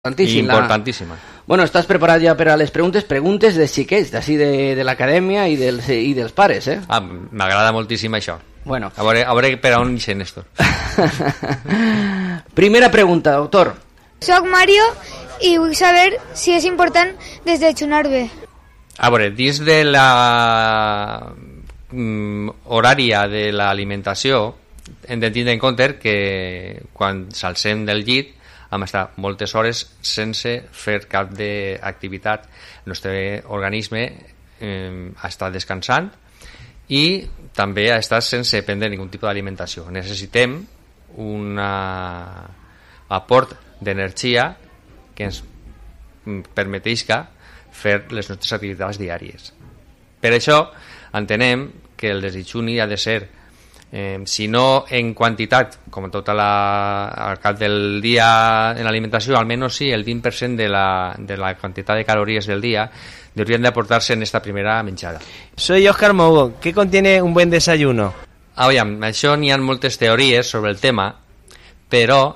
Importantíssima. Bueno, estàs preparat ja per a les preguntes? Preguntes de xiquets, d'ací de l'acadèmia i dels pares, eh? M'agrada moltíssim això. Bueno. A veure per on ix Néstor. Primera pregunta, doctor. Soc Mario i vull saber si és important desayunar bé. A veure, dins de la horària de l'alimentació hem de tindre en compte que quan s'alcem del llit hem estar moltes hores sense fer cap d'activitat. El nostre organisme ha estat descansant i també ha estat sense prendre ningun tipus d'alimentació. Necessitem un aport d'energia que ens permetisca fer les nostres activitats diàries. Per això entenem que el desitjuni ha de ser, si no en quantitat, com tot al cap del dia en l'alimentació, almenys sí, el 20% de la quantitat de calorías del día deberían de aportarse en esta primera menjada. Soy Óscar Mogo. ¿Qué contiene un buen desayuno? Aviam, això n'hi ha moltes teories sobre el tema, però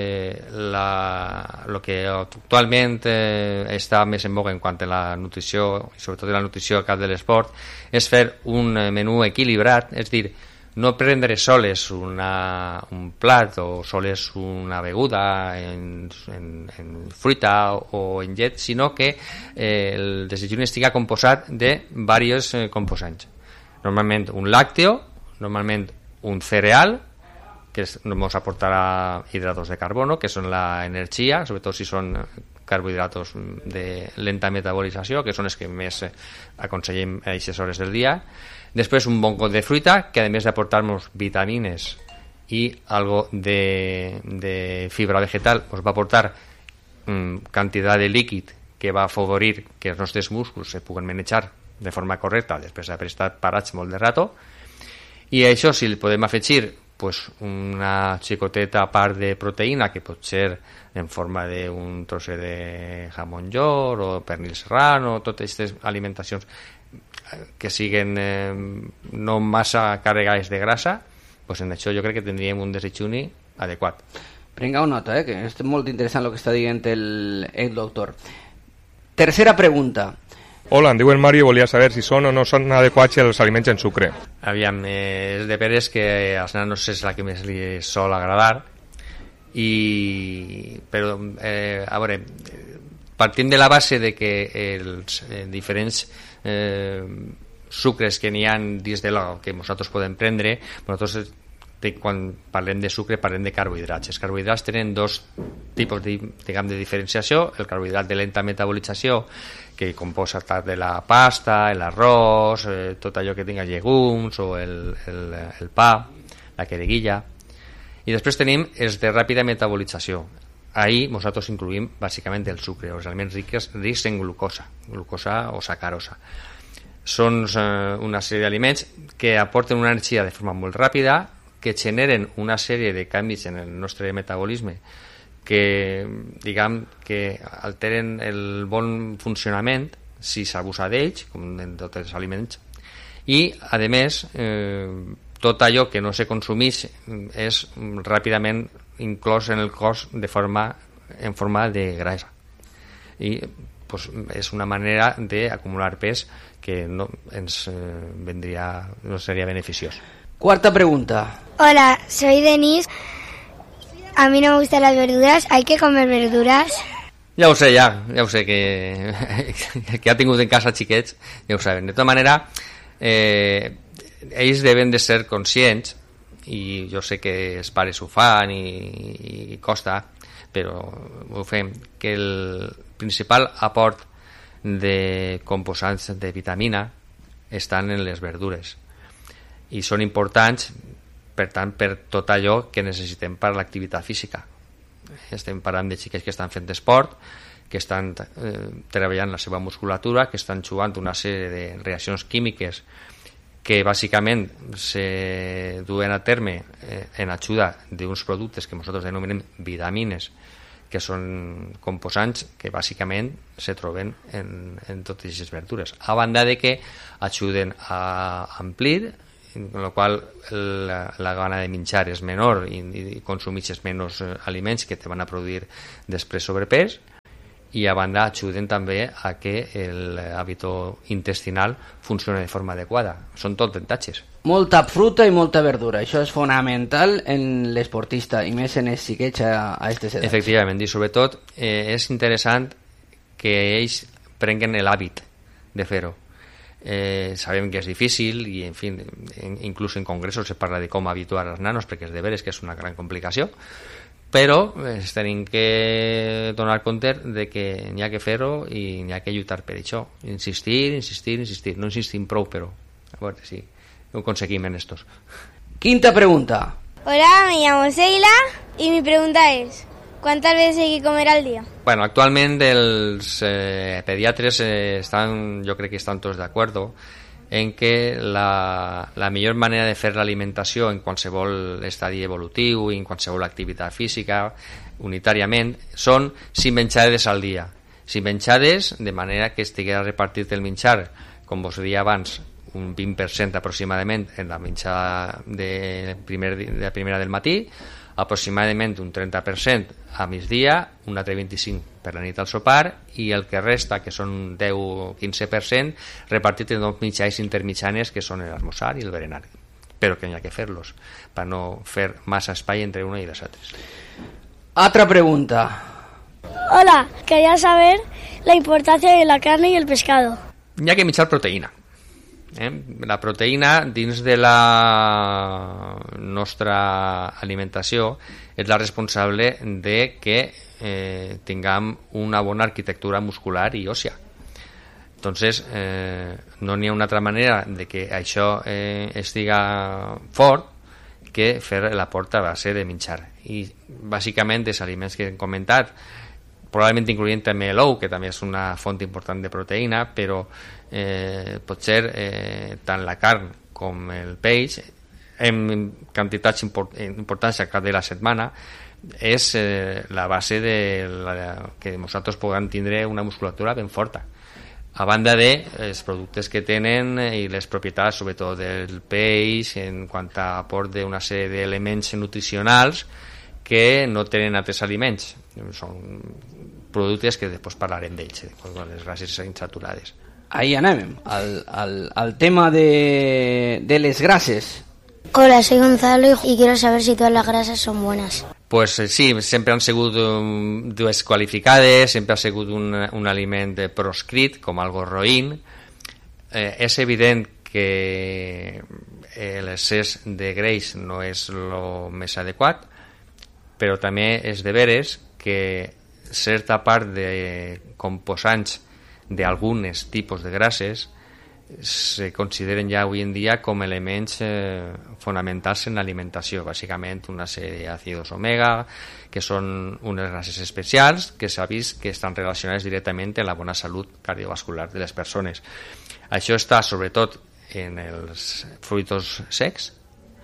lo que actualment està més en boga en quant a la nutrició, i sobretot la nutrició al cap de l'esport, és fer un menú equilibrat, és dir, no prendre soles un plat o soles una beguda en fruita o en llet, sinó que el desayuno estiga composat de diversos composants. Normalment un làcteo, normalment un cereal, que ens aportarà hidratos de carbono, que són l'energia, sobretot si són carbohidratos de lenta metabolització, que són els que més aconsellem a aquestes hores del dia. Després un bon got de fruita, que a més d'aportar-nos vitamines i algo de fibra vegetal, ens va aportar quantitat de líquid que va afavorir que els nostres músculs se puguen manejar de forma correcta després d'haver estat parats molt de rato. I això, si li podem afegir una xicoteta part de proteïna, que pot ser en forma d'un trosset de jamón york o pernil serrano, totes aquestes alimentacions que siguen no massa carregades de grasa, en això jo crec que tindríem un desayuni adequat. Prengueu nota, que és molt interessant el que està dient el doctor. Tercera pregunta. Hola, em diu el Mario i volia saber si són o no són adequats els aliments en sucre. Aviam, és de veres que als nanos és la que més li sol agradar, però a veure, partim de la base de que els diferents sucres que n'hi ha dins de lo que nosaltres podem prendre, nosaltres quan parlem de sucre parlem de carbohidrats. Els carbohidrats tenen dos tipus de diferenciació: el carbohidrat de lenta metabolització, que composa tant de la pasta, l'arròs, tot allò que tinga llegums o el pa, la quereguilla. I després tenim els de ràpida metabolització. Ahí nosaltres incluïm bàsicament el sucre, els aliments rics en glucosa o sacarosa. Són una sèrie d'aliments que aporten una energia de forma molt ràpida, que generen una sèrie de canvis en el nostre metabolisme que, que alteren el bon funcionament si s'abusa d'ells, com en tots els aliments, i a més tot allò que no se consumeix és ràpidament inclòs en el cos en forma de grasa, i és una manera d'acumular pes que no seria beneficiós. Cuarta pregunta. Hola, soy Denise. A mí no me gustan las verduras. ¿Hay que comer verduras? Ja ho sé, que ha tingut en casa xiquets, ja ho saben. De tota manera, ells deben de ser conscients, i jo sé que els pares ho fan i costa, però ho fem, que el principal aport de composants de vitamina estan en les verdures i són importants, per tant, per tot allò que necessitem per a l'activitat física. Estem parlant de xiquets que estan fent esport, que estan treballant la seva musculatura, que estan jugant una sèrie de reaccions químiques que bàsicament se duen a terme en ajuda d'uns productes que nosaltres denominem vitamines, que són composants que bàsicament se troben en totes aquestes verdures, a banda de que ajuden a amplir, amb la qual la gana de menjar és menor i consumeixes menys aliments que te van a produir després sobrepès, i a banda ajuden també a que l'hàbito intestinal funcioni de forma adequada. Són tot avantatges. Molta fruta i molta verdura, això és fonamental en l'esportista i més en els xiquets a aquestes edats. Efectivament, i sobretot és interessant que ells prenguen l'hàbit de fer-ho. Sabem que és difícil i en fi, inclús en congressos se parla de com habituar els nanos, perquè és de veres que és una gran complicació, però tenim que donar compte de que n'hi ha que fer-ho i n'hi ha que lluitar per això. Insistir. No insistim prou, però a veure si ho aconseguim en estos. Quinta pregunta. Hola, me llamo Seila y mi pregunta es, ¿cuántas veces hay que comer al día? Bueno, actualment els pediatres jo crec que estan tots d'acord en que la millor manera de fer l'alimentació en qualsevol estadi evolutiu i en qualsevol activitat física unitàriament són 5 menjades al dia. 5 menjades de manera que estigui repartit el menjar, com vos deia abans, un 20% aproximadament en la menjada de la primera del matí, aproximadament un 30% a migdia, un altre 25% per la nit al sopar i el que resta, que són 10 o 15%, repartit en 2 mitjans intermitjanes que són l'esmorzar i el berenar, però que n'hi ha que fer-los per no fer massa espai entre una i les altres. Altra pregunta. Hola, quería saber la importancia de la carne y el pescado. N'hi ha que menjar proteïna. La proteïna dins de la nostra alimentació és la responsable de que tinguem una bona arquitectura muscular i òssia. Entonces, no n'hi ha una altra manera de que això estiga fort que fer l'aport a base de menjar. I bàsicament els aliments que hem comentat, probablement incloent també l'ou, que també és una font important de proteïna, però potser tant la carn com el peix en quantitats importants al cap de la setmana és la base que nosaltres puguem tindre una musculatura ben forta, a banda de els productes que tenen i les propietats sobretot del peix en quant a aport d'una sèrie d'elements nutricionals que no tenen altres aliments. Són productes que després parlarem d'ells, les grasses insaturades. Ahí anem, al tema de les grasses. Hola, soy Gonzalo y quiero saber si todas las grasas son buenas. Pues sí, sempre han sigut desqualificades, sempre ha sigut un aliment proscrit com algo roïn. És evident que l'excés de greix no és el més adequat, però també és de veres que certa part de composants d'alguns tipus de grasses se consideren ja avui en dia com elements fonamentals en l'alimentació, bàsicament una sèrie d'àcids omega, que són unes grasses especials que s'ha vist que estan relacionades directament amb la bona salut cardiovascular de les persones. Això està sobretot en els fruits secs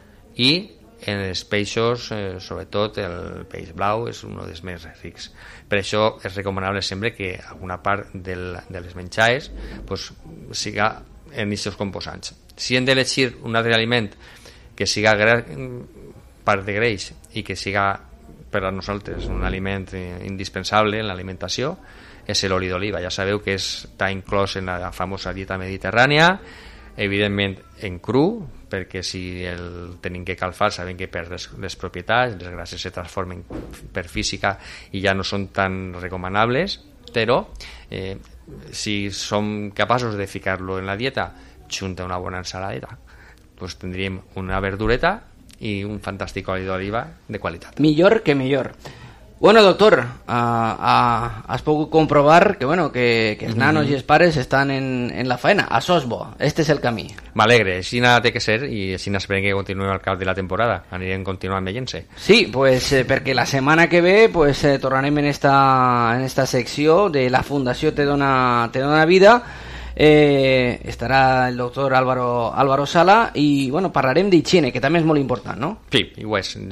i en els peixos, sobretot el peix blau és un dels més rics. Per això és recomanable sempre que alguna part de les menjades siga en aquests composants. Si hem d'elegir un altre aliment que siga part de greix i que siga per a nosaltres un aliment indispensable en l'alimentació, és l'oli d'oliva. Ja sabeu que està inclòs en la famosa dieta mediterrània, evidentment en cru, perquè si el tenim que calfar sabem que perd les propietats, les grasses se transformen per física i ja no són tan recomanables, però si som capaços de ficar-lo en la dieta junt a una bona ensaladeta, doncs tindríem una verdureta i un fantàstic oli d'oliva de qualitat. Millor que millor. Bueno, doctor, has pogut comprovar que els nanos i els pares estan en la faena. Això és bo, este és el camí. M'alegre, així té que ser i així esperem que continuem al cap de la temporada. Anirem continuant veient-se. Sí, pues perquè la setmana que ve tornarem en esta secció de la Fundació Te Dona Vida. Estarà el doctor Álvaro Sala i parlarem d'higiene, que també és molt important, no? Sí, i ho és.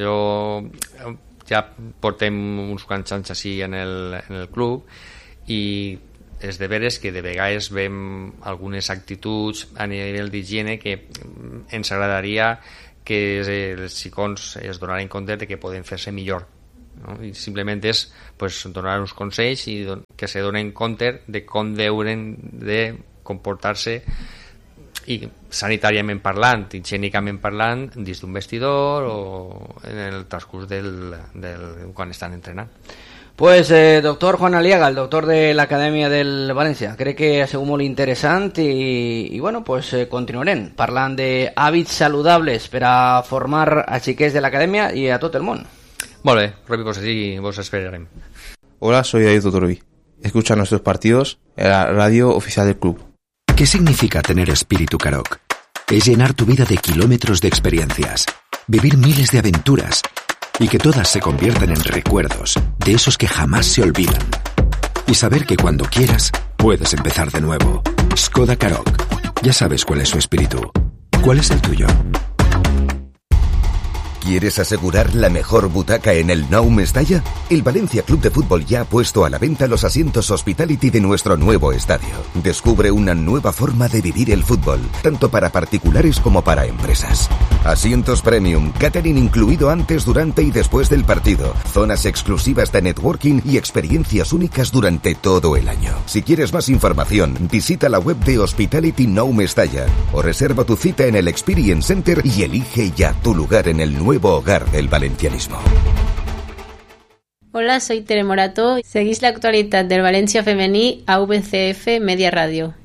Ja portem uns quants anys així en el club i és de veres que de vegades veiem algunes actituds a nivell d'higiene que ens agradaria que els xicons es donaren compte de que poden fer-se millor no? I simplement és pues, donar uns consells i que se donen compte de com deuen de comportar-se i sanitàriament parlant, higiènicament parlant, dins d'un vestidor o en el transcurs quan estan entrenant. Pues doctor Juan Aliaga, el doctor de la Acadèmia del València, crec que ha sigut molt interessant i bueno, pues continuarem parlant d'hàbits saludables per a formar a xiquets de l'Acadèmia i a tot el món. Molt bé, Robi, pues així vos esperarem. Hola, soy David Otorovi. Escucha nuestros partidos en la radio oficial del club. ¿Qué significa tener espíritu Karoq? Es llenar tu vida de kilómetros de experiencias, vivir miles de aventuras y que todas se conviertan en recuerdos, de esos que jamás se olvidan. Y saber que cuando quieras, puedes empezar de nuevo. Skoda Karoq. Ya sabes cuál es su espíritu. ¿Cuál es el tuyo? ¿Quieres asegurar la mejor butaca en el Nou Mestalla? El Valencia Club de Fútbol ya ha puesto a la venta los asientos Hospitality de nuestro nuevo estadio. Descubre una nueva forma de vivir el fútbol, tanto para particulares como para empresas. Asientos premium, catering incluido antes, durante y después del partido, zonas exclusivas de networking y experiencias únicas durante todo el año. Si quieres más información, visita la web de Hospitality Nou Mestalla o reserva tu cita en el Experience Center y elige ya tu lugar en el nuevo hogar del valencianismo. Hola, soy Tere Morató. Seguís la actualitat del València femení a VCF Media Radio.